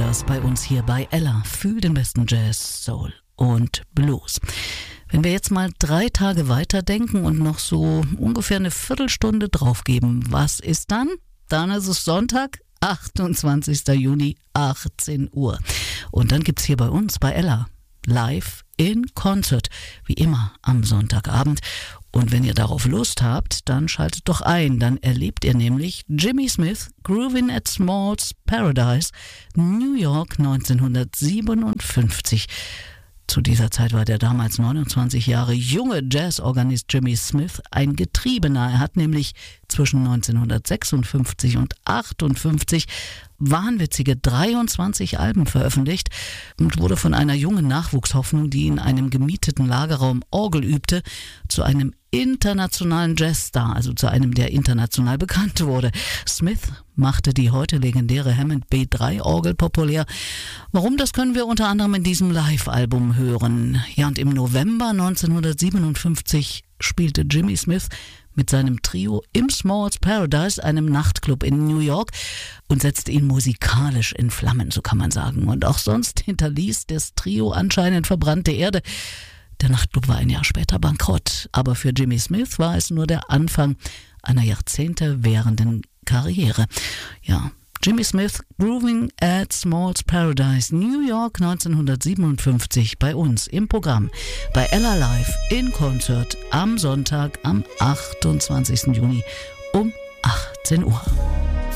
das bei uns hier bei Ella für den besten Jazz, Soul und Blues. Wenn wir jetzt mal 3 Tage weiterdenken und noch so ungefähr eine Viertelstunde draufgeben, was ist dann? Dann ist es Sonntag, 28. Juni, 18 Uhr. Und dann gibt's hier bei uns bei Ella live in Concert, wie immer am Sonntagabend. Und wenn ihr darauf Lust habt, dann schaltet doch ein. Dann erlebt ihr nämlich Jimmy Smith, Groovin' at Smalls Paradise, New York 1957. Zu dieser Zeit war der damals 29 Jahre junge Jazzorganist Jimmy Smith ein Getriebener. Er hat nämlich zwischen 1956 und 58 wahnwitzige 23 Alben veröffentlicht und wurde von einer jungen Nachwuchshoffnung, die in einem gemieteten Lagerraum Orgel übte, zu einem internationalen Jazzstar, also zu einem, der international bekannt wurde. Smith machte die heute legendäre Hammond B3-Orgel populär. Warum, das können wir unter anderem in diesem Live-Album hören. Ja, und im November 1957 spielte Jimmy Smith mit seinem Trio im Smalls Paradise, einem Nachtclub in New York, und setzte ihn musikalisch in Flammen, so kann man sagen. Und auch sonst hinterließ das Trio anscheinend verbrannte Erde. Der Nachtclub war ein Jahr später bankrott, aber für Jimmy Smith war es nur der Anfang einer Jahrzehnte währenden Karriere. Ja, Jimmy Smith, Groovin' at Smalls Paradise, New York 1957, bei uns im Programm bei Ella Live in Concert am Sonntag, am 28. Juni um 18 Uhr.